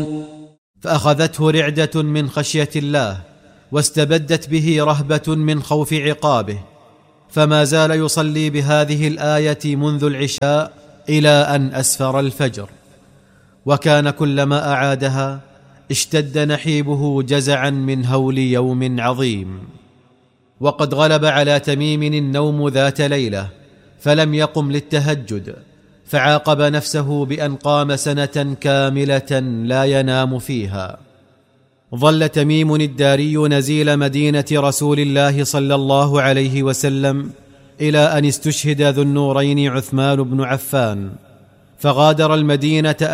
فأخذته رعدة من خشية الله، واستبدت به رهبة من خوف عقابه، فما زال يصلي بهذه الآية منذ العشاء إلى أن أسفر الفجر، وكان كلما أعادها اشتد نحيبه جزعا من هول يوم عظيم. وقد غلب على تميم النوم ذات ليلة فلم يقم للتهجد، فعاقب نفسه بأن قام سنة كاملة لا ينام فيها. ظل تميم الداري نزيل مدينة رسول الله صلى الله عليه وسلم إلى أن استشهد ذو النورين عثمان بن عفان، فغادر المدينة